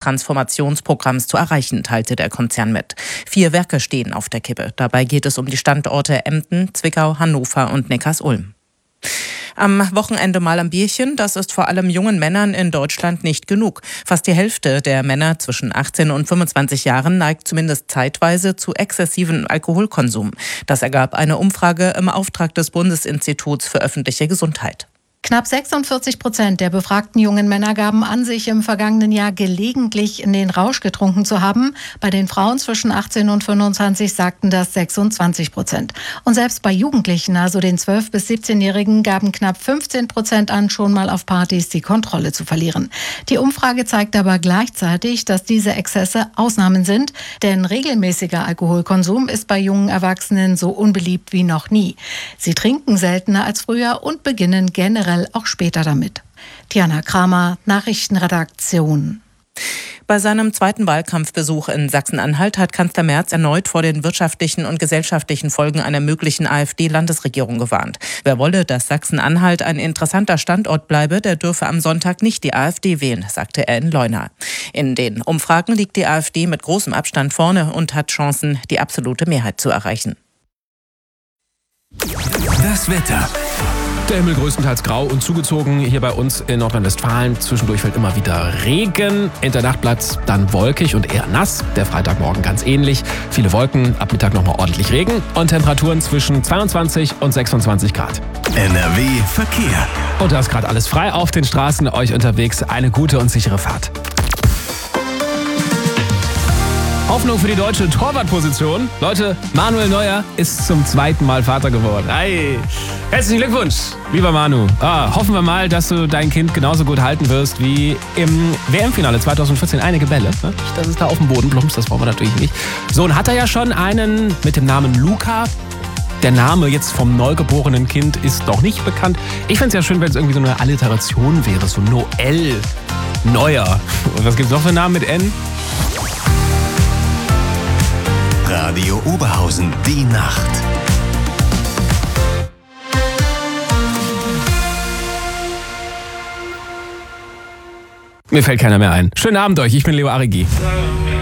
Transformationsprogramms zu erreichen, teilte der Konzern mit. 4 Werke stehen auf der Kippe. Dabei geht es um die Standorte Emden, Zwickau, Hannover und Neckarsulm. Am Wochenende mal am Bierchen, das ist vor allem jungen Männern in Deutschland nicht genug. Fast die Hälfte der Männer zwischen 18 und 25 Jahren neigt zumindest zeitweise zu exzessivem Alkoholkonsum. Das ergab eine Umfrage im Auftrag des Bundesinstituts für öffentliche Gesundheit. Knapp 46% der befragten jungen Männer gaben an, sich im vergangenen Jahr gelegentlich in den Rausch getrunken zu haben. Bei den Frauen zwischen 18 und 25 sagten das 26%. Und selbst bei Jugendlichen, also den 12- bis 17-Jährigen, gaben knapp 15% an, schon mal auf Partys die Kontrolle zu verlieren. Die Umfrage zeigt aber gleichzeitig, dass diese Exzesse Ausnahmen sind, denn regelmäßiger Alkoholkonsum ist bei jungen Erwachsenen so unbeliebt wie noch nie. Sie trinken seltener als früher und beginnen generell auch später damit. Diana Kramer, Nachrichtenredaktion. Bei seinem zweiten Wahlkampfbesuch in Sachsen-Anhalt hat Kanzler Merz erneut vor den wirtschaftlichen und gesellschaftlichen Folgen einer möglichen AfD-Landesregierung gewarnt. Wer wolle, dass Sachsen-Anhalt ein interessanter Standort bleibe, der dürfe am Sonntag nicht die AfD wählen, sagte er in Leuna. In den Umfragen liegt die AfD mit großem Abstand vorne und hat Chancen, die absolute Mehrheit zu erreichen. Das Wetter. Der Himmel größtenteils grau und zugezogen. Hier bei uns in Nordrhein-Westfalen zwischendurch fällt immer wieder Regen. In der Nacht bleibt dann wolkig und eher nass. Der Freitagmorgen ganz ähnlich. Viele Wolken, ab Mittag nochmal ordentlich Regen und Temperaturen zwischen 22 und 26 Grad. NRW Verkehr. Und da ist gerade alles frei auf den Straßen. Euch unterwegs eine gute und sichere Fahrt. Hoffnung für die deutsche Torwartposition. Leute, Manuel Neuer ist zum 2. Mal Vater geworden. Hey, herzlichen Glückwunsch, lieber Manu. Hoffen wir mal, dass du dein Kind genauso gut halten wirst wie im WM-Finale 2014. Einige Bälle. Ne? Nicht, dass es da auf dem Boden plumpst, das wollen wir natürlich nicht. So, und hat er ja schon einen mit dem Namen Luca. Der Name jetzt vom neugeborenen Kind ist noch nicht bekannt. Ich fände es ja schön, wenn es irgendwie so eine Alliteration wäre. So Noel Neuer. Und was gibt es noch für Namen mit N? Radio Oberhausen, die Nacht. Mir fällt keiner mehr ein. Schönen Abend euch, ich bin Leo Arrigi.